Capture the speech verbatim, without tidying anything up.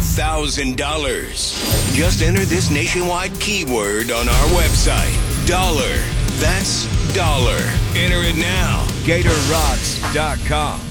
thousand dollars. Just enter this nationwide keyword on our website. Dollar. That's dollar. Enter it now. Gator Rocks dot com.